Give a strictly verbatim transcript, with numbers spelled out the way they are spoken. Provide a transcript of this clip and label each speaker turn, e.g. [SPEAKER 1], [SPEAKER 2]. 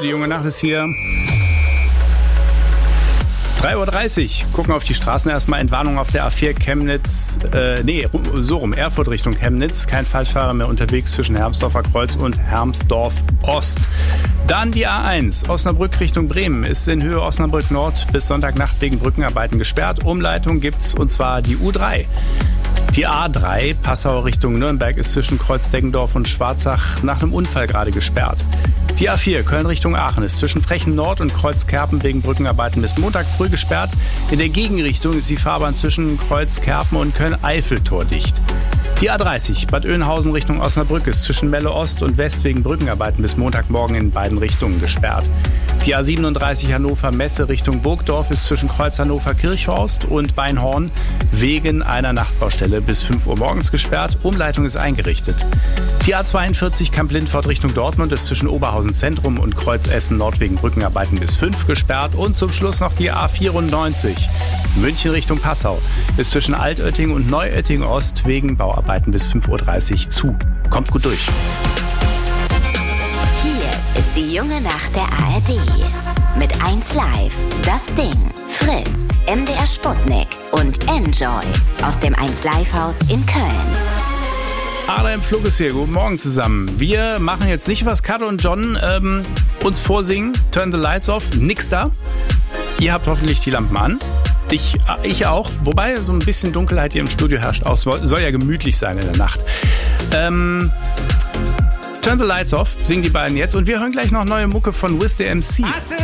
[SPEAKER 1] junge Nacht ist hier. drei Uhr dreißig. Gucken auf die Straßen. Erstmal Entwarnung auf der A vier Chemnitz, äh, nee, so rum, Erfurt Richtung Chemnitz. Kein Falschfahrer mehr unterwegs zwischen Hermsdorfer Kreuz und Hermsdorf Ost. Dann die A eins, Osnabrück Richtung Bremen, ist in Höhe Osnabrück Nord bis Sonntagnacht wegen Brückenarbeiten gesperrt. Umleitung gibt's, und zwar die U drei. Die A drei, Passau Richtung Nürnberg, ist zwischen Kreuz Deggendorf und Schwarzach nach einem Unfall gerade gesperrt. Die A vier, Köln Richtung Aachen, ist zwischen Frechen Nord und Kreuz Kerpen wegen Brückenarbeiten bis Montag früh gesperrt. In der Gegenrichtung ist die Fahrbahn zwischen Kreuz Kerpen und Köln-Eifel tordicht. Die A dreißig, Bad Oeynhausen Richtung Osnabrück, ist zwischen Melle Ost und West wegen Brückenarbeiten bis Montagmorgen in beiden Richtungen gesperrt. Die A siebenunddreißig Hannover Messe Richtung Burgdorf ist zwischen Kreuz Hannover Kirchhorst und Beinhorn wegen einer Nachtbaustelle bis fünf Uhr morgens gesperrt. Umleitung ist eingerichtet. Die A zweiundvierzig Kamp-Lindfort Richtung Dortmund ist zwischen Oberhausen Zentrum und Kreuz Essen Nord wegen Brückenarbeiten bis fünf gesperrt. Und zum Schluss noch die A vierundneunzig München Richtung Passau ist zwischen Altötting und Neuötting Ost wegen Bauarbeiten bis fünf Uhr dreißig zu. Kommt gut durch.
[SPEAKER 2] Hier ist die junge Nacht der A R D. Mit eins Live, Das Ding, Fritz, M D R Sputnik und Enjoy aus dem eins Live Haus in Köln.
[SPEAKER 1] Ada im Flug ist hier. Guten Morgen zusammen. Wir machen jetzt nicht, was Kat und John ähm, uns vorsingen. Turn the lights off. Nix da. Ihr habt hoffentlich die Lampen an. Ich, ich auch. Wobei so ein bisschen Dunkelheit hier im Studio herrscht. Auch soll ja gemütlich sein in der Nacht. Ähm, Turn the lights off. Singen die beiden jetzt. Und wir hören gleich noch neue Mucke von Wiz the M C.